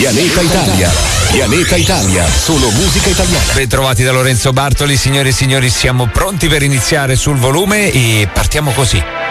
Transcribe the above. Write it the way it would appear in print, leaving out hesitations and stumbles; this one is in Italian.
Pianeta Italia. Pianeta Italia, solo musica italiana. Ben trovati da Lorenzo Bartoli, signore e signori, siamo pronti per iniziare sul volume e partiamo così.